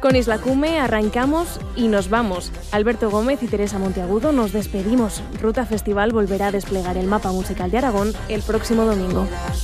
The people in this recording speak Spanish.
Con Isla Cume arrancamos y nos vamos. Alberto Gómez y Teresa Monteagudo nos despedimos. Ruta Festival volverá a desplegar el mapa musical de Aragón el próximo domingo.